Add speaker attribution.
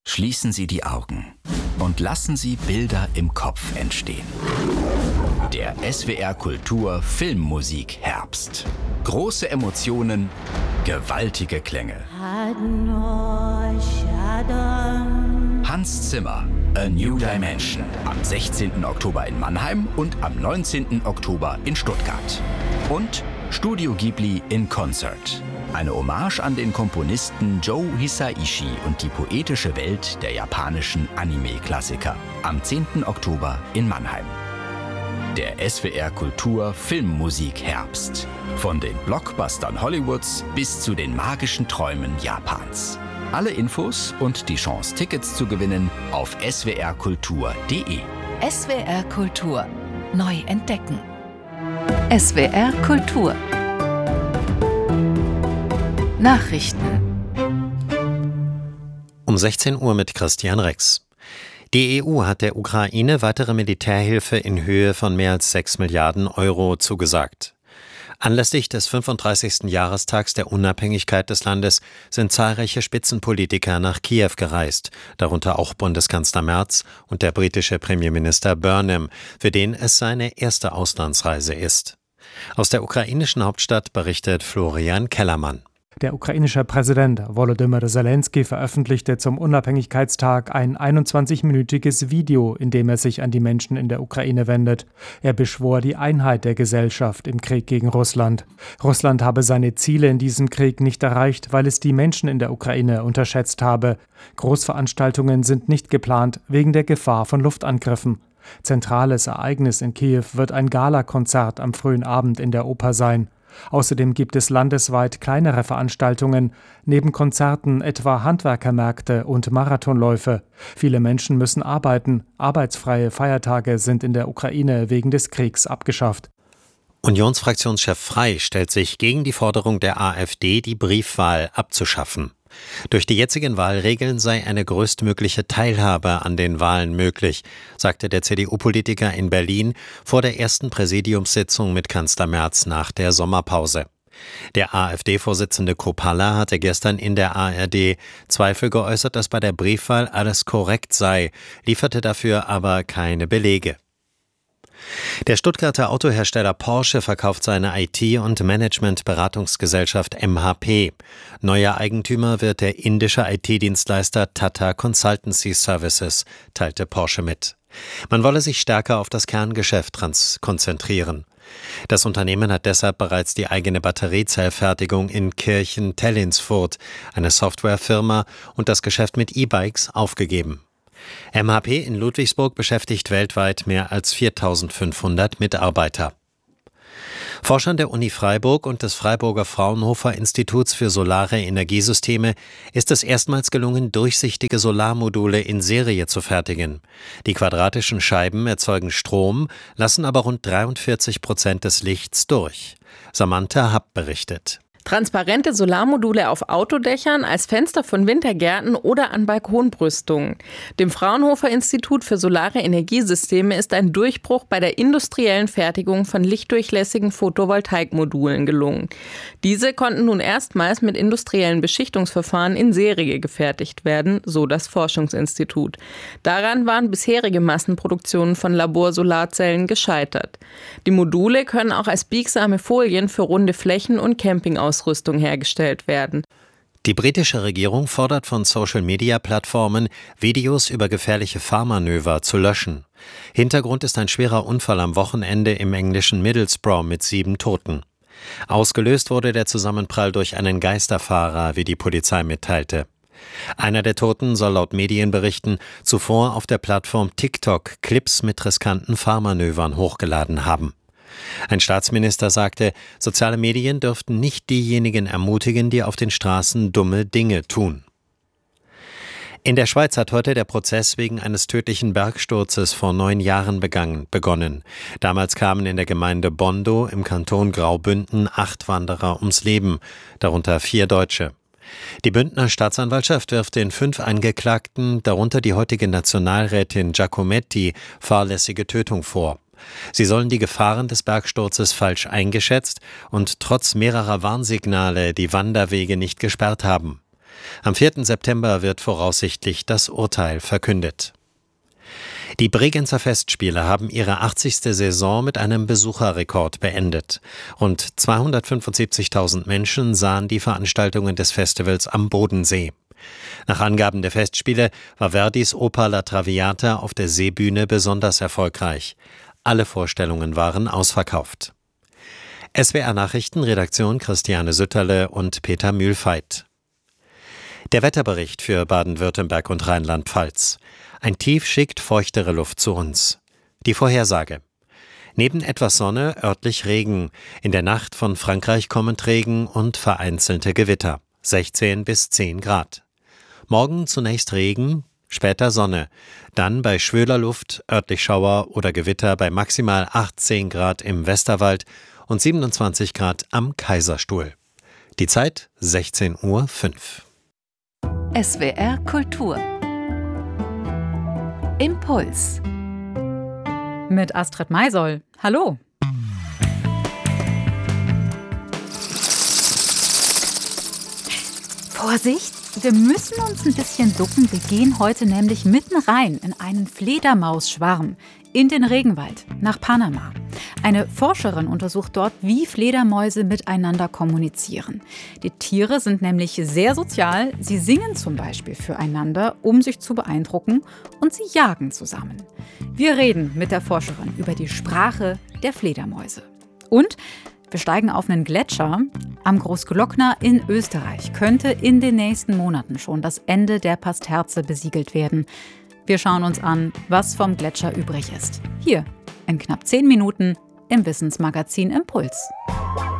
Speaker 1: Schließen Sie die Augen und lassen Sie Bilder im Kopf entstehen. Der SWR Kultur Filmmusik Herbst. Große Emotionen, gewaltige Klänge. Hans Zimmer, A New Dimension. Am 16. Oktober in Mannheim und am 19. Oktober in Stuttgart. Und Studio Ghibli in Concert. Eine Hommage an den Komponisten Joe Hisaishi und die poetische Welt der japanischen Anime-Klassiker. Am 10. Oktober in Mannheim. Der SWR Kultur Filmmusik Herbst. Von den Blockbustern Hollywoods bis zu den magischen Träumen Japans. Alle Infos und die Chance, Tickets zu gewinnen auf swrkultur.de.
Speaker 2: SWR Kultur. Neu entdecken. SWR Kultur. Nachrichten.
Speaker 3: Um 16 Uhr mit Christian Rex. Die EU hat der Ukraine weitere Militärhilfe in Höhe von mehr als 6 Milliarden Euro zugesagt. Anlässlich des 35. Jahrestags der Unabhängigkeit des Landes sind zahlreiche Spitzenpolitiker nach Kiew gereist, darunter auch Bundeskanzler Merz und der britische Premierminister Burnham, für den es seine erste Auslandsreise ist. Aus der ukrainischen Hauptstadt berichtet Florian Kellermann.
Speaker 4: Der ukrainische Präsident Volodymyr Zelensky veröffentlichte zum Unabhängigkeitstag ein 21-minütiges Video, in dem er sich an die Menschen in der Ukraine wendet. Er beschwor die Einheit der Gesellschaft im Krieg gegen Russland. Russland habe seine Ziele in diesem Krieg nicht erreicht, weil es die Menschen in der Ukraine unterschätzt habe. Großveranstaltungen sind nicht geplant, wegen der Gefahr von Luftangriffen. Zentrales Ereignis in Kiew wird ein Galakonzert am frühen Abend in der Oper sein. Außerdem gibt es landesweit kleinere Veranstaltungen, neben Konzerten etwa Handwerkermärkte und Marathonläufe. Viele Menschen müssen arbeiten. Arbeitsfreie Feiertage sind in der Ukraine wegen des Kriegs abgeschafft.
Speaker 3: Unionsfraktionschef Frey stellt sich gegen die Forderung der AfD, die Briefwahl abzuschaffen. Durch die jetzigen Wahlregeln sei eine größtmögliche Teilhabe an den Wahlen möglich, sagte der CDU-Politiker in Berlin vor der ersten Präsidiumssitzung mit Kanzler Merz nach der Sommerpause. Der AfD-Vorsitzende Kropalla hatte gestern in der ARD Zweifel geäußert, dass bei der Briefwahl alles korrekt sei, lieferte dafür aber keine Belege. Der Stuttgarter Autohersteller Porsche verkauft seine IT- und Management-Beratungsgesellschaft MHP. Neuer Eigentümer wird der indische IT-Dienstleister Tata Consultancy Services, teilte Porsche mit. Man wolle sich stärker auf das Kerngeschäft konzentrieren. Das Unternehmen hat deshalb bereits die eigene Batteriezellfertigung in Kirchen-Tellinsfurt, eine Softwarefirma, und das Geschäft mit E-Bikes aufgegeben. MHP in Ludwigsburg beschäftigt weltweit mehr als 4.500 Mitarbeiter. Forschern der Uni Freiburg und des Freiburger Fraunhofer Instituts für Solare Energiesysteme ist es erstmals gelungen, durchsichtige Solarmodule in Serie zu fertigen. Die quadratischen Scheiben erzeugen Strom, lassen aber rund 43% des Lichts durch. Samantha Happ berichtet.
Speaker 5: Transparente Solarmodule auf Autodächern, als Fenster von Wintergärten oder an Balkonbrüstungen. Dem Fraunhofer Institut für Solare Energiesysteme ist ein Durchbruch bei der industriellen Fertigung von lichtdurchlässigen Photovoltaikmodulen gelungen. Diese konnten nun erstmals mit industriellen Beschichtungsverfahren in Serie gefertigt werden, so das Forschungsinstitut. Daran waren bisherige Massenproduktionen von Laborsolarzellen gescheitert. Die Module können auch als biegsame Folien für runde Flächen und Campingausrüstung hergestellt werden.
Speaker 3: Die britische Regierung fordert von Social-Media-Plattformen, Videos über gefährliche Fahrmanöver zu löschen. Hintergrund ist ein schwerer Unfall am Wochenende im englischen Middlesbrough mit 7 Toten. Ausgelöst wurde der Zusammenprall durch einen Geisterfahrer, wie die Polizei mitteilte. Einer der Toten soll laut Medienberichten zuvor auf der Plattform TikTok Clips mit riskanten Fahrmanövern hochgeladen haben. Ein Staatsminister sagte, soziale Medien dürften nicht diejenigen ermutigen, die auf den Straßen dumme Dinge tun. In der Schweiz hat heute der Prozess wegen eines tödlichen Bergsturzes vor 9 Jahren begonnen. Damals kamen in der Gemeinde Bondo im Kanton Graubünden 8 Wanderer ums Leben, darunter 4 Deutsche. Die Bündner Staatsanwaltschaft wirft den 5 Angeklagten, darunter die heutige Nationalrätin Giacometti, fahrlässige Tötung vor. Sie sollen die Gefahren des Bergsturzes falsch eingeschätzt und trotz mehrerer Warnsignale die Wanderwege nicht gesperrt haben. Am 4. September wird voraussichtlich das Urteil verkündet. Die Bregenzer Festspiele haben ihre 80. Saison mit einem Besucherrekord beendet. Rund 275.000 Menschen sahen die Veranstaltungen des Festivals am Bodensee. Nach Angaben der Festspiele war Verdis Oper La Traviata auf der Seebühne besonders erfolgreich. Alle Vorstellungen waren ausverkauft. SWR Nachrichten, Redaktion Christiane Sütterle und Peter Mühlfeit. Der Wetterbericht für Baden-Württemberg und Rheinland-Pfalz. Ein Tief schickt feuchtere Luft zu uns. Die Vorhersage. Neben etwas Sonne örtlich Regen. In der Nacht von Frankreich kommend Regen und vereinzelte Gewitter. 16 bis 10 Grad. Morgen zunächst Regen, später Sonne. Dann bei schwüler Luft örtlich Schauer oder Gewitter bei maximal 18 Grad im Westerwald und 27 Grad am Kaiserstuhl. Die Zeit 16:05 Uhr.
Speaker 2: SWR Kultur. Impuls.
Speaker 6: Mit Astrid Maisoll. Hallo. Vorsicht, wir müssen uns ein bisschen ducken. Wir gehen heute nämlich mitten rein in einen Fledermausschwarm in den Regenwald nach Panama. Eine Forscherin untersucht dort, wie Fledermäuse miteinander kommunizieren. Die Tiere sind nämlich sehr sozial. Sie singen zum Beispiel füreinander, um sich zu beeindrucken, und sie jagen zusammen. Wir reden mit der Forscherin über die Sprache der Fledermäuse. Und wir steigen auf einen Gletscher. Am Großglockner in Österreich könnte in den nächsten Monaten schon das Ende der Pasterze besiegelt werden. Wir schauen uns an, was vom Gletscher übrig ist. Hier in knapp 10 Minuten im Wissensmagazin Impuls.